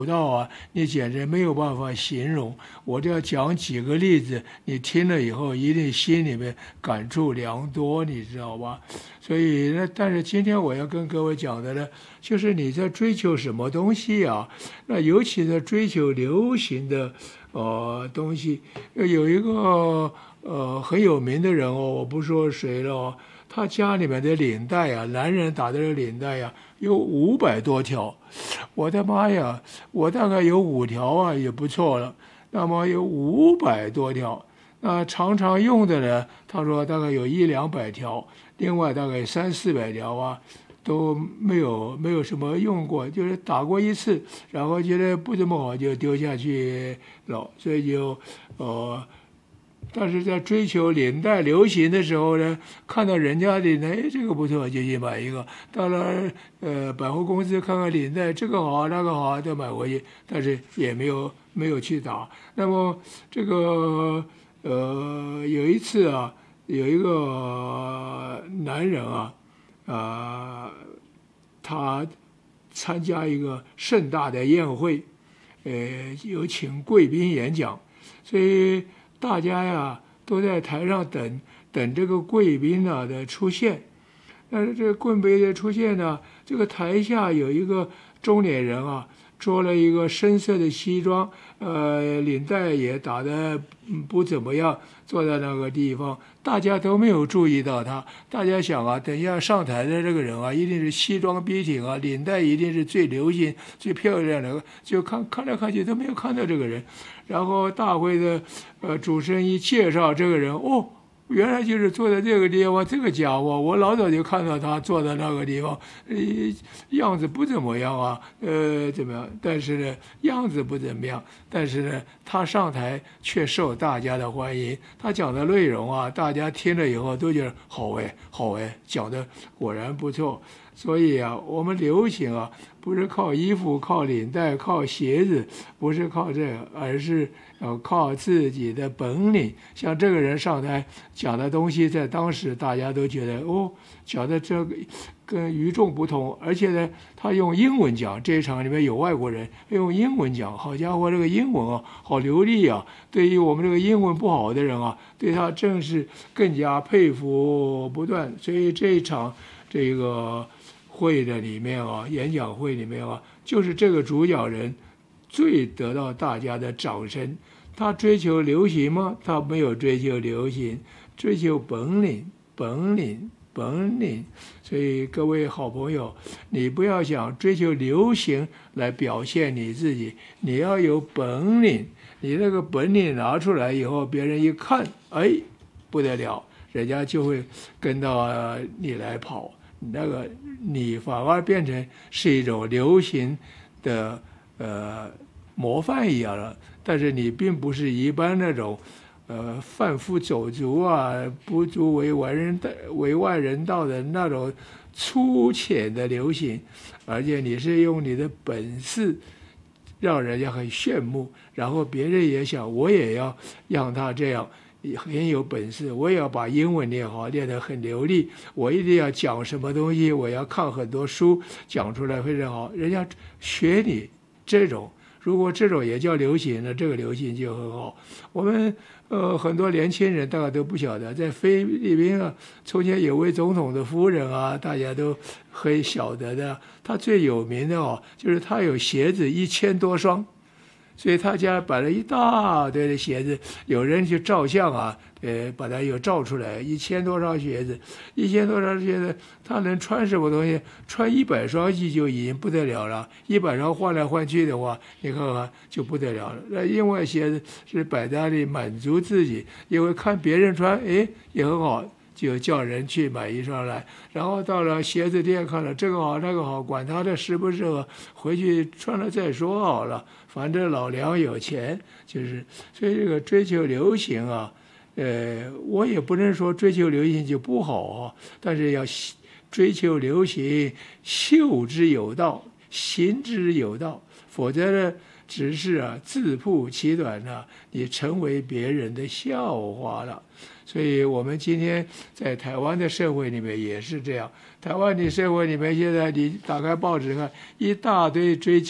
道啊，你简直没有办法形容。我这要讲几个例子，你听了以后一定心里面感触良多，你知道吧？所以呢，但是今天我要跟各位讲的呢，就是你在追求什么东西啊？那尤其在追求流行的东西，有一个很有名的人哦，我不说谁了哦，他家里面的领带啊，男人打的领带呀、有500多条。我的妈呀，我大概有5条啊，也不错了。那么有500多条，那常常用的呢，他说大概有100-200条，另外大概300-400条啊，都没有什么用过，就是打过一次，然后觉得不怎么好就丢下去了，所以就但是在追求领带流行的时候呢，看到人家领带，哎，这个不错，就去买一个。到了百货公司看看领带，这个好那个好，再买回去，但是也没有去打。那么这个有一次啊，有一个男人啊，啊、他参加一个盛大的宴会，有请贵宾演讲，所以大家呀都在台上等这个贵宾啊的出现。但是这个贵宾的出现呢，这个台下有一个中年人啊，着了一个深色的西装，领带也打得不怎么样，坐在那个地方，大家都没有注意到他。大家想啊，等一下上台的这个人啊，一定是西装笔挺啊，领带一定是最流行、最漂亮的，就看来看去都没有看到这个人。然后大会的主持人一介绍这个人，哦，原来就是坐在这个地方，这个家伙，我老早就看到他坐在那个地方，样子不怎么样啊，怎么样？但是呢，样子不怎么样，但是呢，他上台却受大家的欢迎，他讲的内容啊，大家听了以后都觉得好哎，好哎，讲的果然不错。所以啊，我们流行啊，不是靠衣服、靠领带、靠鞋子，不是靠这个，而是要靠自己的本领。像这个人上台讲的东西，在当时大家都觉得哦，讲的这个跟与众不同，而且呢，他用英文讲，这一场里面有外国人，用英文讲，好家伙，这个英文啊，好流利啊！对于我们这个英文不好的人啊，对他正是更加佩服不断。所以这一场这个会的里面啊，演讲会里面啊，就是这个主讲人最得到大家的掌声。他追求流行吗？他没有追求流行，追求本领，本领，本领。所以各位好朋友，你不要想追求流行来表现你自己，你要有本领。你那个本领拿出来以后，别人一看，哎，不得了，人家就会跟到你来跑。那个你反而变成是一种流行的模范一样了，但是你并不是一般那种贩夫走卒啊，不足为外人道的那种粗浅的流行，而且你是用你的本事让人家很羡慕，然后别人也想我也要让他这样很有本事，我也要把英文练好，练得很流利，我一定要讲什么东西，我要看很多书，讲出来非常好，人家学你这种。如果这种也叫流行呢，这个流行就很好。我们很多年轻人大概都不晓得，在菲律宾啊，从前有位总统的夫人啊，大家都很晓得的。他最有名的哦，就是他有鞋子1000多双。所以他家摆了一大堆的鞋子，有人去照相啊，把它又照出来，1000多双鞋子，1000多双鞋子，他能穿什么东西？穿100双去就已经不得了了，100双换来换去的话，你看看就不得了了。那另外鞋子是摆在那里满足自己，因为看别人穿，哎，也很好。就叫人去买一双来，然后到了鞋子店看了这个好那个好，管他的适不适合，回去穿了再说好了，反正老娘有钱，就是所以这个追求流行啊，我也不能说追求流行就不好啊，但是要追求流行，秀之有道，行之有道，否则呢，只是自曝其短了，你成为别人的笑话了。所以我们今天在台湾的社会里面也是这样。台湾的社会里面，现在你打开报纸看，一大堆追求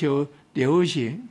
流行